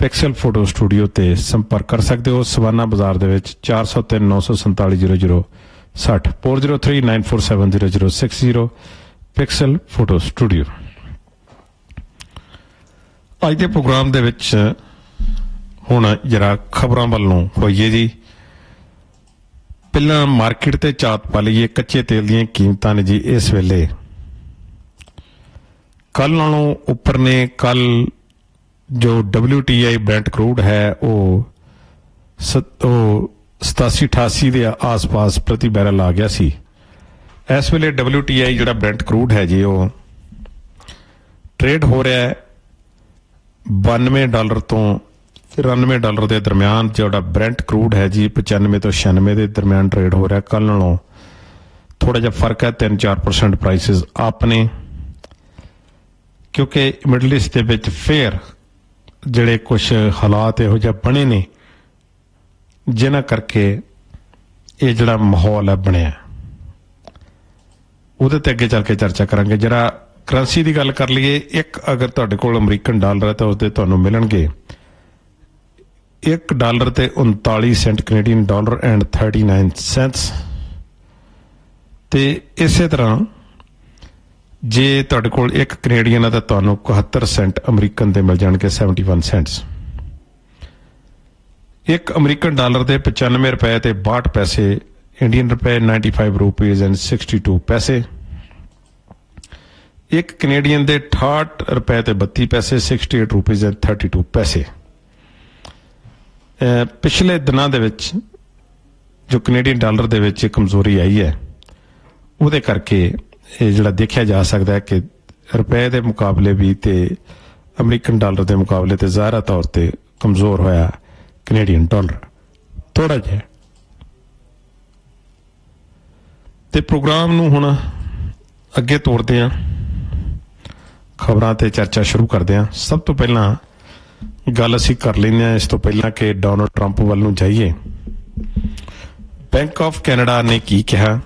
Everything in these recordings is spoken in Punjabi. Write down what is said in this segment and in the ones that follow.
ਪਿਕਸਲ ਫੋਟੋ ਸਟੂਡੀਓ ਤੇ ਸੰਪਰਕ ਕਰ ਸਕਦੇ ਹੋ। ਸਵਾਨਾ ਬਾਜ਼ਾਰ ਦੇ ਵਿੱਚ 403 947 0060 4039470060 ਪਿਕਸਲ ਫੋਟੋ ਸਟੂਡੀਓ। ਅੱਜ ਦੇ ਪ੍ਰੋਗਰਾਮ ਦੇ ਵਿੱਚ ਹੁਣ ਜਰਾ ਖਬਰਾਂ ਵੱਲੋਂ ਹੋਈਏ ਜੀ। ਪਹਿਲਾਂ ਮਾਰਕੀਟ ਤੇ ਝਾਤ ਪਾ ਲਈਏ। ਕੱਚੇ ਤੇਲ ਦੀਆਂ ਕੀਮਤਾਂ ਨੇ ਜੀ ਇਸ ਵੇਲੇ ਕੱਲ ਨਾਲੋਂ ਉੱਪਰ ਨੇ। ਕੱਲ ਜੋ WTI ਬ੍ਰੈਂਟ ਕਰੂਡ ਹੈ ਉਹ 87-88 ਦੇ ਆਸ-ਪਾਸ ਪ੍ਰਤੀ ਬੈਰਲ ਆ ਗਿਆ ਸੀ। ਇਸ ਵੇਲੇ WTI ਜਿਹੜਾ ਬ੍ਰੈਂਟ ਕਰੂਡ ਹੈ ਜੀ ਉਹ ਟ੍ਰੇਡ ਹੋ ਰਿਹਾ ਹੈ $92 ਤੋਂ $93 ਦੇ ਦਰਮਿਆਨ। ਜਿਹੜਾ ਬ੍ਰੈਂਟ ਕਰੂਡ ਹੈ ਜੀ 95 ਤੋਂ 96 ਦੇ ਦਰਮਿਆਨ ਟ੍ਰੇਡ ਹੋ ਰਿਹਾ। ਕੱਲ ਨਾਲੋਂ ਥੋੜਾ ਜਿਹਾ ਫਰਕ ਹੈ, 3-4% ਪ੍ਰਾਈਸਿਸ ਅਪ ਨੇ, ਕਿਉਂਕਿ ਮਿਡਲ ਈਸਟ ਦੇ ਵਿੱਚ ਫੇਰ ਜਿਹੜੇ ਕੁਝ ਹਾਲਾਤ ਇਹੋ ਜਿਹੇ ਬਣੇ ਨੇ ਜਿਨ੍ਹਾਂ ਕਰਕੇ ਇਹ ਜਿਹੜਾ ਮਾਹੌਲ ਹੈ ਬਣਿਆ, ਉਹਦੇ ਤੇ ਅੱਗੇ ਚੱਲ ਕੇ ਚਰਚਾ ਕਰਾਂਗੇ। ਜਿਹੜਾ ਕਰੰਸੀ ਦੀ ਗੱਲ ਕਰ ਲਈਏ, ਇੱਕ ਅਗਰ ਤੁਹਾਡੇ ਕੋਲ ਅਮਰੀਕਨ ਡਾਲਰ ਹੈ ਤਾਂ ਉਸਦੇ ਤੁਹਾਨੂੰ ਮਿਲਣਗੇ $1 ਤੇ 39 Saint Canadian dollar and 39 cents. ਤੇ ਇਸੇ ਤਰ੍ਹਾਂ ਜੇ ਤੁਹਾਡੇ ਕੋਲ ਇੱਕ ਕੈਨੇਡੀਅਨ ਹੈ ਤਾਂ ਤੁਹਾਨੂੰ 71 ਸੈਂਟ ਅਮਰੀਕਨ ਦੇ ਮਿਲ ਜਾਣਗੇ, 71 ਸੈਂਟਸ। ਇੱਕ ਅਮਰੀਕਨ ਡਾਲਰ ਦੇ 95 ਰੁਪਏ ਤੇ 62 ਪੈਸੇ, ਇੰਡੀਅਨ ਰੁਪਏ 95 ਰੁਪੀਜ਼ ਐਂਡ 62 ਪੈਸੇ। ਇੱਕ ਕੈਨੇਡੀਅਨ ਦੇ 68 ਰੁਪਏ ਤੇ 32 ਪੈਸੇ, 68 ਰੁਪੀਜ਼ ਐਂਡ 32 ਪੈਸੇ। ਪਿਛਲੇ ਦਿਨਾਂ ਦੇ ਵਿੱਚ ਜੋ ਕੈਨੇਡੀਅਨ ਡਾਲਰ ਦੇ ਵਿੱਚ ਕਮਜ਼ੋਰੀ ਆਈ ਹੈ ਉਹਦੇ ਕਰਕੇ ਇਹ ਜਿਹੜਾ ਦੇਖਿਆ ਜਾ ਸਕਦਾ ਹੈ ਕਿ ਰੁਪਏ ਦੇ ਮੁਕਾਬਲੇ ਵੀ ਤੇ ਅਮਰੀਕਨ ਡਾਲਰ ਦੇ ਮੁਕਾਬਲੇ ਤੇ ਜ਼ਾਹਿਰ ਤੌਰ ਤੇ ਕਮਜ਼ੋਰ ਹੋਇਆ ਕੈਨੇਡੀਅਨ ਡਾਲਰ ਥੋੜਾ ਜਿਹਾ। ਤੇ ਪ੍ਰੋਗਰਾਮ ਨੂੰ ਹੁਣ ਅੱਗੇ ਤੋਰਦੇ ਹਾਂ, ਖਬਰਾਂ ਤੇ ਚਰਚਾ ਸ਼ੁਰੂ ਕਰਦੇ ਹਾਂ। ਸਭ ਤੋਂ ਪਹਿਲਾਂ ਗੱਲ ਅਸੀਂ ਕਰ ਲੈਂਦੇ ਹਾਂ ਇਸ ਤੋਂ ਪਹਿਲਾਂ ਕਿ ਡੋਨਾਲਡ ਟਰੰਪ ਵੱਲ ਨੂੰ ਜਾਈਏ। ਬੈਂਕ ਆਫ ਕੈਨੇਡਾ ਨੇ ਕੀ ਕਿਹਾ?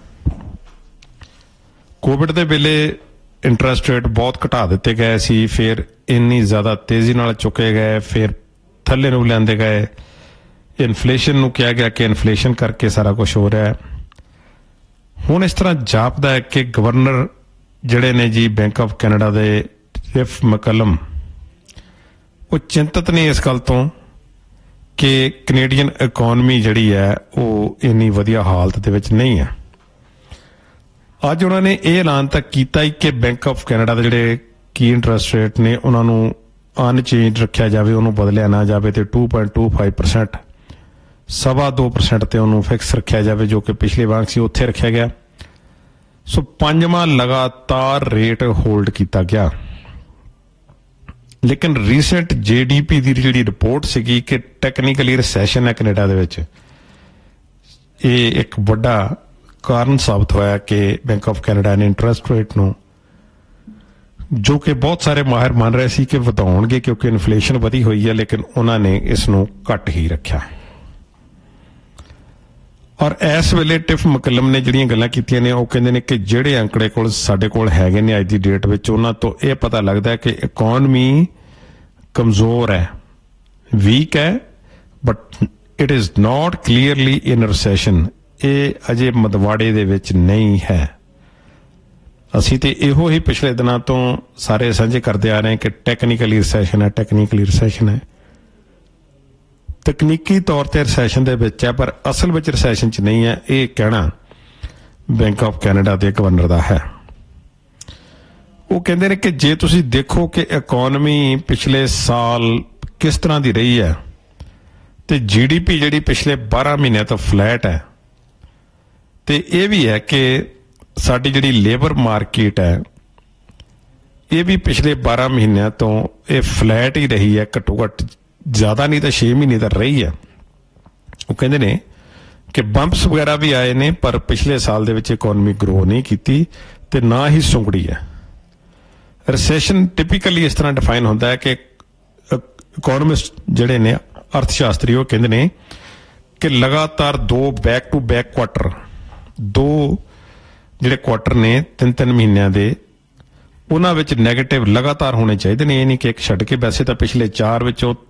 ਕੋਵਿਡ ਦੇ ਵੇਲੇ ਇੰਟਰਸਟ ਰੇਟ ਬਹੁਤ ਘਟਾ ਦਿੱਤੇ ਗਏ ਸੀ, ਫਿਰ ਇੰਨੀ ਜ਼ਿਆਦਾ ਤੇਜ਼ੀ ਨਾਲ ਚੁੱਕੇ ਗਏ, ਫਿਰ ਥੱਲੇ ਨੂੰ ਲਿਆਂਦੇ ਗਏ। ਇਨਫਲੇਸ਼ਨ ਨੂੰ ਕਿਹਾ ਗਿਆ ਕਿ ਇਨਫਲੇਸ਼ਨ ਕਰਕੇ ਸਾਰਾ ਕੁਝ ਹੋ ਰਿਹਾ ਹੈ। ਹੁਣ ਇਸ ਤਰ੍ਹਾਂ ਜਾਪਦਾ ਹੈ ਕਿ ਗਵਰਨਰ ਜਿਹੜੇ ਨੇ ਜੀ ਬੈਂਕ ਆਫ ਕੈਨੇਡਾ ਦੇ ਟਿਫ ਮੈਕਲਮ, ਉਹ ਚਿੰਤਤ ਨੇ ਇਸ ਗੱਲ ਤੋਂ ਕਿ ਕੈਨੇਡੀਅਨ ਇਕੋਨਮੀ ਜਿਹੜੀ ਹੈ ਉਹ ਇੰਨੀ ਵਧੀਆ ਹਾਲਤ ਦੇ ਵਿੱਚ ਨਹੀਂ ਹੈ। ਅੱਜ ਉਹਨਾਂ ਨੇ ਇਹ ਐਲਾਨ ਤੱਕ ਕੀਤਾ ਹੀ ਕਿ ਬੈਂਕ ਆਫ ਕੈਨੇਡਾ ਦੇ ਜਿਹੜੇ ਕੀ ਇੰਟਰਸਟ ਰੇਟ ਨੇ ਉਹਨਾਂ ਨੂੰ ਅਨਚੇਂਜ ਰੱਖਿਆ ਜਾਵੇ, ਉਹਨੂੰ ਬਦਲਿਆ ਨਾ ਜਾਵੇ ਤੇ 2.25% 2.25% ਤੇ ਉਹਨੂੰ ਫਿਕਸ ਰੱਖਿਆ ਜਾਵੇ, ਜੋ ਕਿ ਪਿਛਲੇ ਵਾਰ ਸੀ ਉੱਥੇ ਰੱਖਿਆ ਗਿਆ। ਸੋ 5ਵਾਂ ਲਗਾਤਾਰ ਰੇਟ ਹੋਲਡ ਕੀਤਾ ਗਿਆ। ਲੇਕਿਨ ਰੀਸੈਂਟ JDP ਦੀ ਜਿਹੜੀ ਰਿਪੋਰਟ ਸੀਗੀ ਕਿ ਟੈਕਨੀਕਲੀ ਰਿਸੈਸ਼ਨ ਹੈ ਕੈਨੇਡਾ ਦੇ ਵਿੱਚ, ਇਹ ਇੱਕ ਵੱਡਾ ਕਾਰਨ ਸਾਬਤ ਹੋਇਆ ਕਿ ਬੈਂਕ ਆਫ ਕੈਨੇਡਾ ਨੇ ਇੰਟਰਸਟ ਰੇਟ ਨੂੰ, ਜੋ ਕਿ ਬਹੁਤ ਸਾਰੇ ਮਾਹਿਰ ਮੰਨ ਰਹੇ ਸੀ ਕਿ ਵਧਾਉਣਗੇ ਕਿਉਂਕਿ ਇਨਫਲੇਸ਼ਨ ਵਧੀ ਹੋਈ ਹੈ, ਲੇਕਿਨ ਉਹਨਾਂ ਨੇ ਇਸ ਨੂੰ ਘੱਟ ਹੀ ਰੱਖਿਆ। ਔਰ ਇਸ ਵੇਲੇ ਟਿਫ ਮੈਕਲਮ ਨੇ ਜਿਹੜੀਆਂ ਗੱਲਾਂ ਕੀਤੀਆਂ ਨੇ ਉਹ ਕਹਿੰਦੇ ਨੇ ਕਿ ਜਿਹੜੇ ਅੰਕੜੇ ਕੋਲ ਸਾਡੇ ਕੋਲ ਹੈਗੇ ਨੇ ਅੱਜ ਦੀ ਡੇਟ ਵਿੱਚ, ਉਹਨਾਂ ਤੋਂ ਇਹ ਪਤਾ ਲੱਗਦਾ ਹੈ ਕਿ ਇਕੋਨਮੀ ਕਮਜ਼ੋਰ ਹੈ, ਵੀਕ ਹੈ, but it is not clearly in recession. ਇਹ ਅਜੇ ਮਦਵਾੜੇ ਦੇ ਵਿੱਚ ਨਹੀਂ ਹੈ। ਅਸੀਂ ਤੇ ਇਹੋ ਹੀ ਪਿਛਲੇ ਦਿਨਾਂ ਤੋਂ ਸਾਰੇ ਸਾਂਝੇ ਕਰਦੇ ਆ ਰਹੇ ਕਿ ਟੈਕਨੀਕਲੀ ਰਿਸੈਸ਼ਨ ਹੈ, ਟੈਕਨੀਕਲੀ ਰਿਸੈਸ਼ਨ ਹੈ। ਤਕਨੀਕੀ ਤੌਰ ਤੇ ਰਿਸੈਸ਼ਨ ਦੇ ਵਿੱਚ ਹੈ ਪਰ ਅਸਲ ਵਿੱਚ ਰਿਸੈਸ਼ਨ 'ਚ ਨਹੀਂ ਹੈ, ਇਹ ਕਹਿਣਾ ਬੈਂਕ ਆਫ ਕੈਨੇਡਾ ਦੇ ਗਵਰਨਰ ਦਾ ਹੈ। ਉਹ ਕਹਿੰਦੇ ਨੇ ਕਿ ਜੇ ਤੁਸੀਂ ਦੇਖੋ ਕਿ ਇਕੋਨਮੀ ਪਿਛਲੇ ਸਾਲ ਕਿਸ ਤਰ੍ਹਾਂ ਦੀ ਰਹੀ ਹੈ ਤੇ GDP ਜਿਹੜੀ ਪਿਛਲੇ 12 ਮਹੀਨਿਆਂ ਤੋਂ ਫਲੈਟ ਹੈ, ਤੇ ਇਹ ਵੀ ਹੈ ਕਿ ਸਾਡੀ ਜਿਹੜੀ ਲੇਬਰ ਮਾਰਕੀਟ ਹੈ ਇਹ ਵੀ ਪਿਛਲੇ 12 ਮਹੀਨਿਆਂ ਤੋਂ ਇਹ ਫਲੈਟ ਹੀ ਰਹੀ ਹੈ, ਘੱਟੋ ਘੱਟ ਜ਼ਿਆਦਾ ਨਹੀਂ ਤਾਂ 6 ਮਹੀਨੇ ਤਾਂ ਰਹੀ ਹੈ। ਉਹ ਕਹਿੰਦੇ ਨੇ ਕਿ ਬੰਪਸ ਵਗੈਰਾ ਵੀ ਆਏ ਨੇ ਪਰ ਪਿਛਲੇ ਸਾਲ ਦੇ ਵਿੱਚ ਇਕੋਨਮੀ ਗਰੋ ਨਹੀਂ ਕੀਤੀ ਤੇ ਨਾ ਹੀ ਸੁੰਗੜੀ ਹੈ। ਰਿਸੈਸ਼ਨ ਟਿਪੀਕਲੀ ਇਸ ਤਰ੍ਹਾਂ ਡਿਫਾਈਨ ਹੁੰਦਾ ਹੈ ਕਿ ਇਕੋਨੋਮਿਸਟ ਜਿਹੜੇ ਨੇ, ਅਰਥ-ਸ਼ਾਸਤਰੀ, ਉਹ ਕਹਿੰਦੇ ਨੇ ਕਿ ਲਗਾਤਾਰ ਦੋ ਬੈਕ ਟੂ ਬੈਕ ਕੁਆਟਰ, ਦੋ ਜਿਹੜੇ ਕੁਆਟਰ ਨੇ 3-3 ਮਹੀਨਿਆਂ ਦੇ, ਉਹਨਾਂ ਵਿੱਚ ਨੈਗੇਟਿਵ ਲਗਾਤਾਰ ਹੋਣੇ ਚਾਹੀਦੇ ਨੇ। ਇਹ ਨਹੀਂ ਕਿ ਇੱਕ ਛੱਡ ਕੇ। ਵੈਸੇ ਤਾਂ ਪਿਛਲੇ 4 ਵਿੱਚੋਂ